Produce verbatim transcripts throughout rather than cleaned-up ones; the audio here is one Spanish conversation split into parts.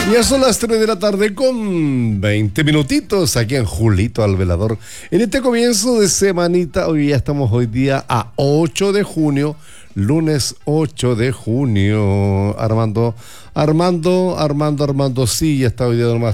Ya son las tres de la tarde con veinte minutitos aquí en Julito al Velador. En este comienzo de semanita, hoy ya estamos hoy día a ocho de junio, lunes ocho de junio. Armando, Armando, Armando, Armando, sí, ya está hoy día nomás.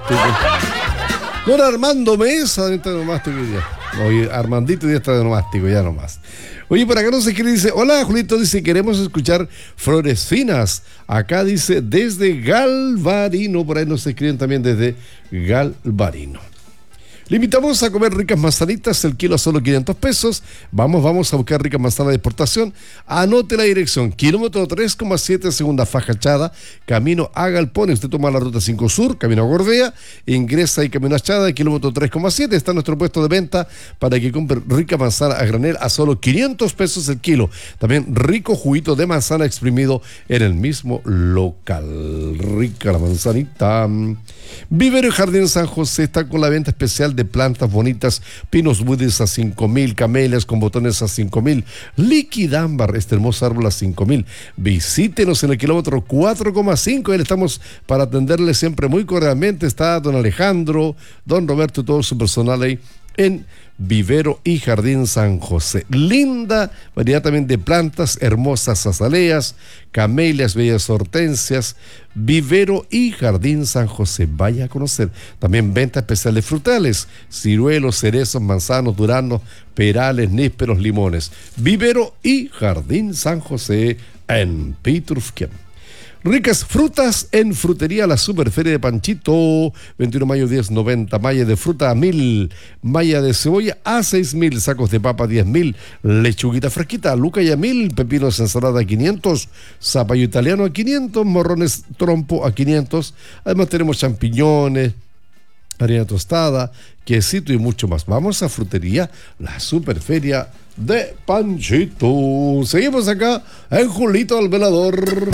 No era Armando Mesa, está de nomástico hoy día. Hoy Armandito ya está de nomástico, ya nomás. Oye, por acá no sé qué dice. Hola, Julito, dice, queremos escuchar Flores Finas. Acá dice, desde Galvarino, por ahí nos escriben también desde Galvarino. Le invitamos a comer ricas manzanitas, el kilo a solo quinientos pesos. Vamos, vamos a buscar ricas manzanas de exportación. Anote la dirección, kilómetro tres coma siete, segunda fachada, camino a Galpón. Usted toma la ruta cinco Sur, camino a Gordea, ingresa y camino a Chada, kilómetro tres coma siete. Está nuestro puesto de venta para que compre rica manzana a granel a solo quinientos pesos el kilo. También rico juguito de manzana exprimido en el mismo local. Rica la manzanita. Vivero y Jardín San José está con la venta especial de plantas bonitas, pinos budes a cinco mil, camelias con botones a cinco mil, liquidámbar, este hermoso árbol a cinco mil. Visítenos en el kilómetro cuatro coma cinco, ahí estamos para atenderle siempre muy cordialmente. Está don Alejandro, don Roberto y todo su personal ahí en Vivero y Jardín San José. Linda variedad también de plantas, hermosas azaleas, camelias, bellas hortensias. Vivero y Jardín San José, vaya a conocer. También venta especial de frutales, ciruelos, cerezos, manzanos, duranos, perales, nísperos, limones. Vivero y Jardín San José en Pitrufquén. Ricas frutas en Frutería La Superferia de Panchito. veintiuno de mayo diez noventa, malla de fruta a mil, malla de cebolla a seis mil, sacos de papa diez mil, lechuguita fresquita a luca y a mil, pepinos ensalada a quinientos, zapallo italiano a quinientos, morrones trompo a quinientos. Además tenemos champiñones, harina tostada, quesito y mucho más. Vamos a Frutería La Superferia de Panchito. Seguimos acá en Julito al Velador.